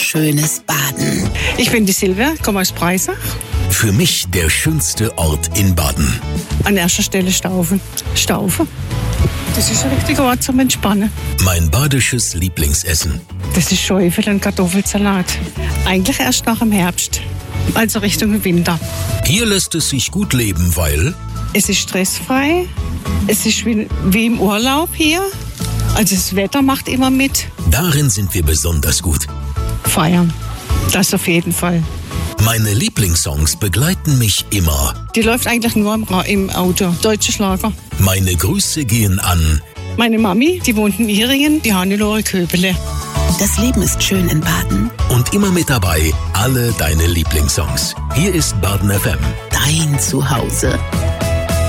schönes Baden? Ich bin die Silvia, komme aus Breisach. Für mich der schönste Ort in Baden. An erster Stelle Staufen. Staufen. Das ist ein richtiger Ort zum Entspannen. Mein badisches Lieblingsessen. Das ist Schäufel und Kartoffelsalat. Eigentlich erst nach dem Herbst, also Richtung Winter. Hier lässt es sich gut leben, weil Es ist stressfrei. Es ist wie im Urlaub hier. Also das Wetter macht immer mit. darin sind wir besonders gut. Feiern. Das auf jeden Fall. Meine Lieblingssongs begleiten mich immer. Die läuft eigentlich nur im Auto. Deutsche Schlager. Meine Grüße gehen an Meine Mami, die wohnt in Iringen, die Hannelore Köbele. Das Leben ist schön in Baden. und immer mit dabei alle deine Lieblingssongs. Hier ist Baden FM. Dein Zuhause.